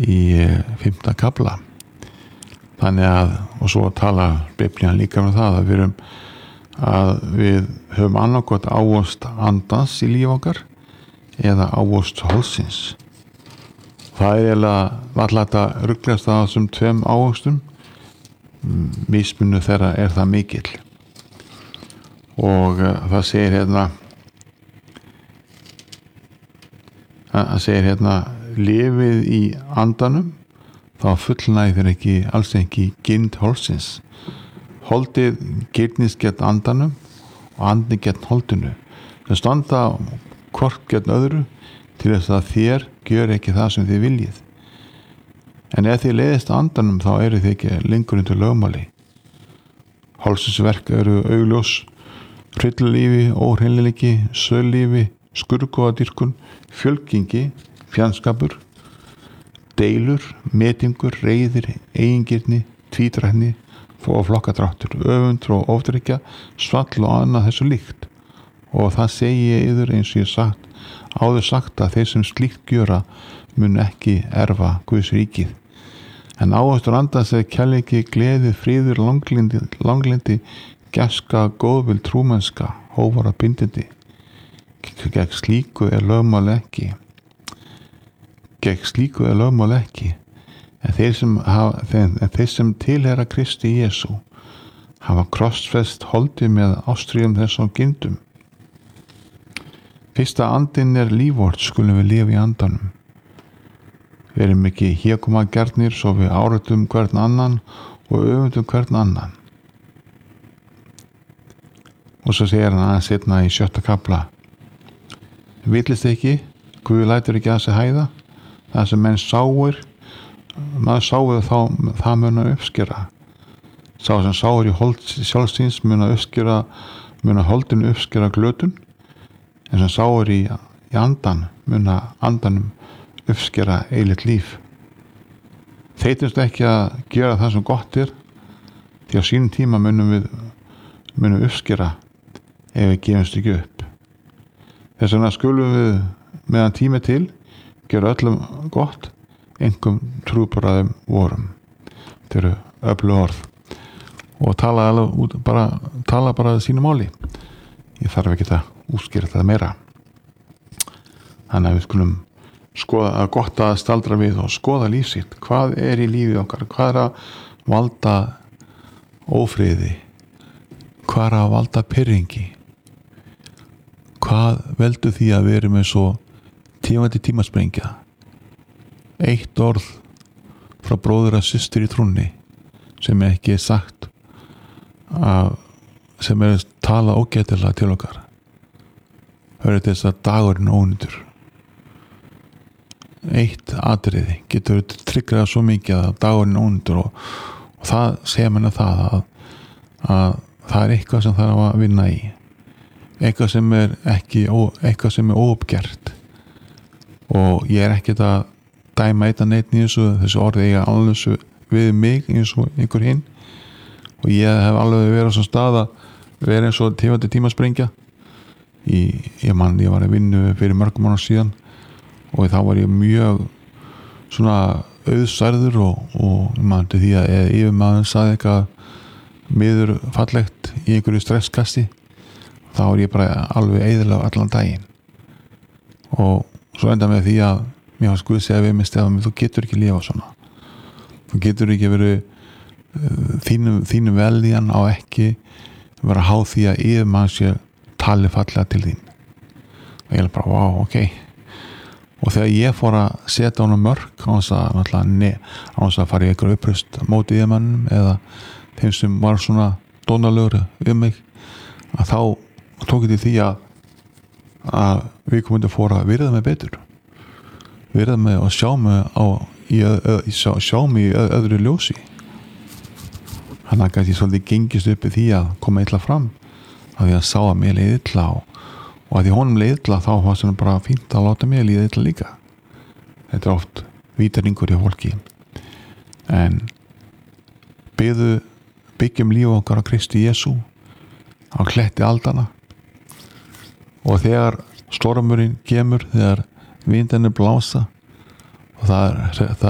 í 5. kafla. Þannig að, og svo tala Biblían líka með það að við höfum annarkot ávöxt andans í líf okkar eða ávöxt holdsins. Það eiginlega varla að ruglast það þessum 2 ávöxtum. Mismunur þeirra það mikill. Og það segir hérna lifið í andanum, þá fullnægir alls ekki girnd holdsins. Holdið girnist gegn andanum og andni gegn holdinu. Það standa hvort gegn öðru til þess að þér gjör ekki það sem þið viljið. En ef þið leiðist andanum þá eru þið ekki lengur undir lögmáli. Holdsins verk eru augljós hryllulífi, óhreinleiki, söllífi, skurðgoðadýrkun, fjölgingi, fjandskapur, deilur, metingur, reiðir, eigingirni, tvítrækni og flokkadráttur, öfund og ofdrykkja, svall og annað þessu líkt. Og það segi ég yður eins og ég áður sagt að þeir sem slíkt gjöra mun ekki erfa Guðs ríkið. En ávöxtur andans kærleiki, gleði, friður, langlindi, gæska, góðvild, trúmennska, hófara, bindindi. Gegn slíku er lögmál ekki. En þeir sem tilheyra Kristi Jesú hafa krossfest holdið með ástríðum þessum gindum. Fyrsta andinn lífvort, skulum við lifa í andanum. Við erum ekki hégómagjarnir svo við áreitum hvern annan og öfundum hvern annan. Og svo segir hann aðeins seinna í 6. kafla: Villist ekki, Guð lætur ekki að sig hæða, það sem menn maður sáir þá það mun að uppskera. Sá sem sáir í hold sjálfsins mun að holdinu uppskera glötun, en sem sáir í andan mun að andanum uppskera eilíft líf. Þeytumst ekki að gera það sem gott því á sínum tíma munum uppskera ef við gefumst ekki upp. Þess vegna skulum við meðan tími til gera öllum gott, einkum trúboðum vorum. Þetta eru öflug orð og tala bara sínu máli. Ég þarf ekki að útskýra þetta meira. Þannig að við skulum skoða, að gott að staldra við og skoða líf sitt. Hvað í lífið okkar? Hvað að valda ófriði? Hvað að valda pirringi? Hvað veldur því að við erum eins og tímandi tímasprengja? Eitt orð frá bróður að systur í trúnni sem ekki sagt sem talað ógætilega til okkar. Hörðu þess að dagurinn ónýtur. Eitt atriði getur tryggrað svo mikið að dagurinn ónýtur og það segja mér það að það eitthvað sem þarf að vinna í, eitthvað sem er óuppgert. Og ég ekkert að dæma neitt í þessu orði eiga alveg við mig eins og einhver hinn, og ég hef alveg verið á svona stað að vera eins og tímasprengja. Ég var að vinna fyrir mörgum ára síðan og þá var ég mjög svona auðsærður og man til því að yfirmaðurinn sagði eitthvað miður fallegt í einhverju stresskasti, þá var ég bara alveg eyðilega allan daginn. Og svo enda með því að mér var Guð segja við mig: Stefán, þú getur ekki lifa svona. Þú getur ekki verið þínu velíðan á ekki vera háð því að yfirmaður sé tali fallega til þín. Og ég bara, vá, ok. Og þegar ég fór að setja honum mörk á þess að fara í einhver uppröst móti yfirmannum eða þeim sem var svona dónalegur mig, að þá tók ég til því að við komum til að fóra að virða mig betur, virða mig og sjá mig í öðru ljósi. Þannig að ég svolítið gengist upp í því að koma illa fram, að því að sá að mér leið illa og að því honum leið illa þá var það bara fínt að láta mér líða illa líka. Þetta er oft vítaringur hjá fólki. En byggjum líf okkar á Kristi Jesú á kletti aldana, og þegar stormurinn kemur, þegar vindinni blása og það